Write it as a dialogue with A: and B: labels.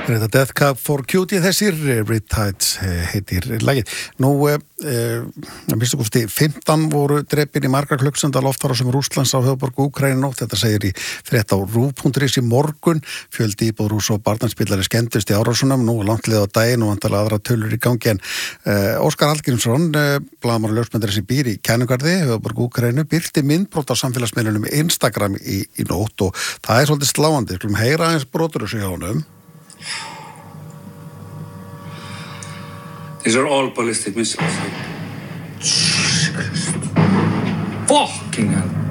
A: Þetta Death Cab for Cutie þessir, Riptides heitir lagið. Nú, minnstu kosti 15 voru drepin í margar klukkstunda loftárásum Rússlands á höfuðborg Úkraínu nótt. Þetta segir í frétt á RÚV.is í morgun. Fjöldi íbúðarhús og barnaspillari skemmdust í árásunum. Nú langt leið á daginn og vantarlega aðra tölur í gangi en Óskar Hallgrímsson, blaðamaður og ljósmyndari sem býr í Kænugarði, höfuðborg Úkraínu, birti myndbrot á samfélagsmiðlunum Instagram í nótt og það er svolítið sláandi. Skulum heyra aðeins brotur þessu hjá honum.
B: These are all ballistic missiles. Fucking hell.